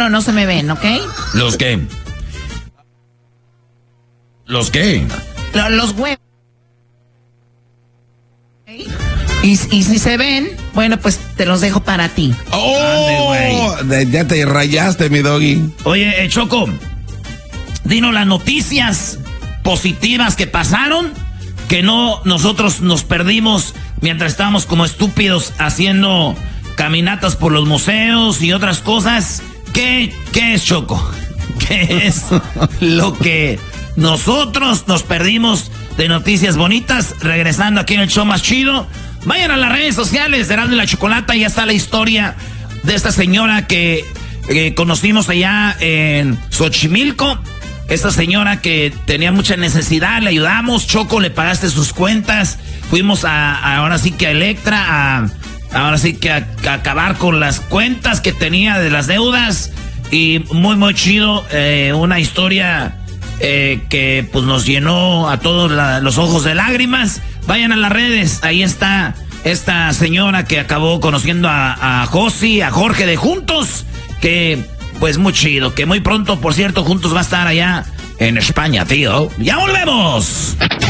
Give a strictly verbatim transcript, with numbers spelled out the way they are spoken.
no, no se me ven, ¿ok? ¿Los qué? ¿Los qué? Lo, los huevos. ¿Okay? Y, y si se ven, bueno, pues te los dejo para ti. ¡Oh! Ande, ya te rayaste, mi doggy. Oye, eh, Choco, dinos las noticias positivas que pasaron, que no nosotros nos perdimos mientras estábamos como estúpidos haciendo caminatas por los museos y otras cosas. ¿Qué, qué es, Choco? ¿Qué es lo que nosotros nos perdimos de noticias bonitas? Regresando aquí en el show más chido. Vayan a las redes sociales de Erasmo y la Chocolata. Ya está la historia de esta señora que eh, conocimos allá en Xochimilco. Esta señora que tenía mucha necesidad, le ayudamos. Choco, le pagaste sus cuentas. Fuimos a, a ahora sí que a Electra, a, ahora sí que a, a acabar con las cuentas que tenía de las deudas. Y muy, muy chido. Eh, una historia eh, que pues nos llenó a todos la, los ojos de lágrimas. Vayan a las redes, ahí está esta señora que acabó conociendo a, a Josi, a Jorge de Juntos, que pues muy chido, que muy pronto, por cierto, Juntos va a estar allá en España, tío. ¡Ya volvemos!